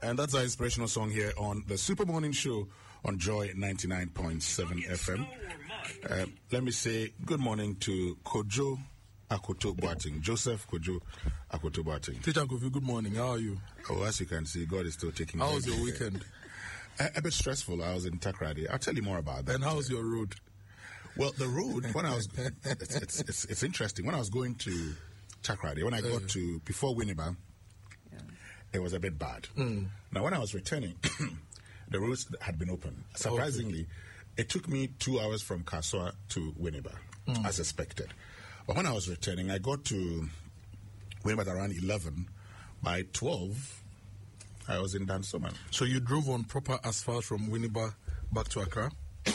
And that's our inspirational song here on the Super Morning Show on Joy 99.7 FM. Let me say good morning to Kojo Akoto Boateng. Joseph Kojo Akoto Boateng. Teacher Kofi, good morning. How are you? Oh, as you can see, God is still taking How was your weekend? A bit stressful. I was in Takoradi. I'll tell you more about that. And how was your road? Well, the road, when I was, it's interesting. When I was going to Takoradi, when I got to, before Winneba, it was a bit bad. Now, when I was returning, the roads had been open. Surprisingly, it took me 2 hours from Kaswa to Winneba, as expected. But when I was returning, I got to Winneba at around 11. By 12, I was in Dansoman. So you drove on proper asphalt from Winneba back to Accra?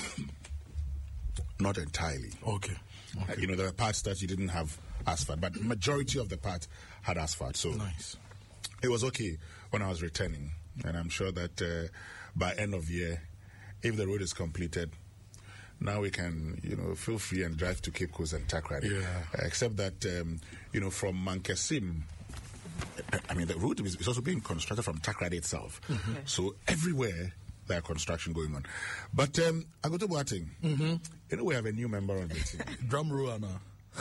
Not entirely. Okay. You know, there were parts that you didn't have asphalt, but the majority of the part had asphalt. So nice. It was okay when I was returning. And I'm sure that by end of year, if the road is completed, now we can, feel free and drive to Cape Coast and Takoradi. Yeah. Except that, from Mankesim, I mean, the road is also being constructed from Takoradi itself. Mm-hmm. So everywhere there's construction going on. But Akoto Boateng, we have a new member on the team. Drum roll now.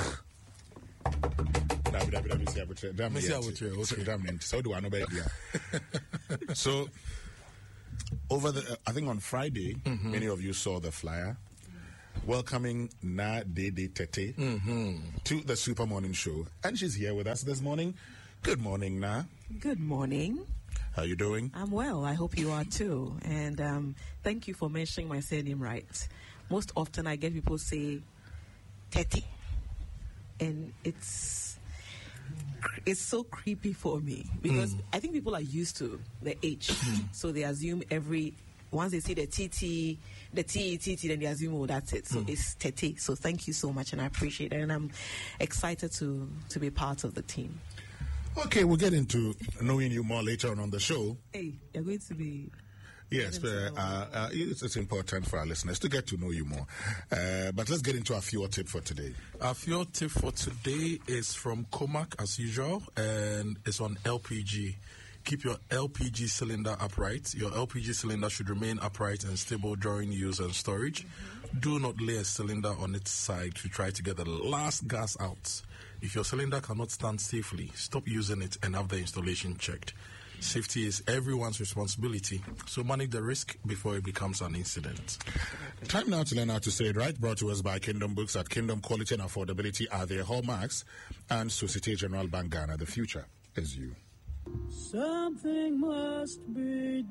So, over I think on Friday, many of you saw the flyer welcoming Na Dede Tete to the Super Morning Show. And she's here with us this morning. Good morning, Na. Good morning. How are you doing? I'm well. I hope you are too. And thank you for mentioning my surname right. Most often I get people say Tete. And it's so creepy for me because I think people are used to the H. So they assume once they see the TT, then they assume, oh, that's it. So it's Tete. So thank you so much and I appreciate it. And I'm excited to be part of the team. Okay, we'll get into knowing you more later on the show. Hey, you're going to be... Yes, it's important for our listeners to get to know you more. But let's get into our fuel tip for today. Our fuel tip for today is from Comac, as usual, and it's on LPG. Keep your LPG cylinder upright. Your LPG cylinder should remain upright and stable during use and storage. Do not lay a cylinder on its side to try to get the last gas out. If your cylinder cannot stand safely, stop using it and have the installation checked. Safety is everyone's responsibility, so manage the risk before it becomes an incident. Time now to learn how to say it right, brought to us by Kingdom Books. At Kingdom, quality and affordability are their hallmarks, and Societe Generale Bank Ghana, the future is you. Something must be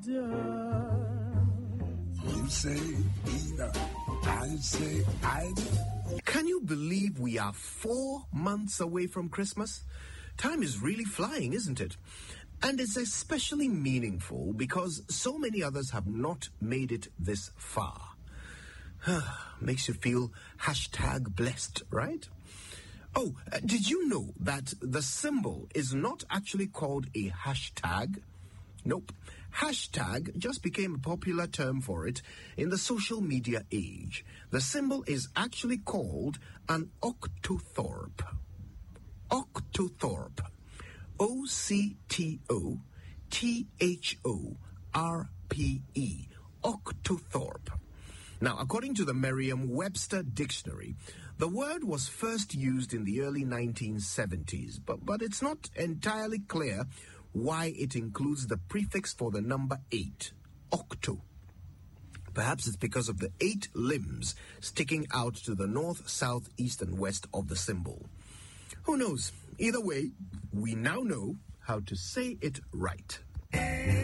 done. You say either, I say either. Can you believe we are 4 months away from Christmas? Time is really flying, isn't it? And it's especially meaningful because so many others have not made it this far. Makes you feel #blessed, right? Oh, did you know that the symbol is not actually called a hashtag? Nope. Hashtag just became a popular term for it in the social media age. The symbol is actually called an octothorpe. Octothorpe. OCTOTHORPE. Octothorpe. Now, according to the Merriam-Webster Dictionary, the word was first used in the early 1970s, but it's not entirely clear why it includes the prefix for the number 8, octo. Perhaps it's because of the 8 limbs sticking out to the north, south, east, and west of the symbol. Who knows? Either way, we now know how to say it right.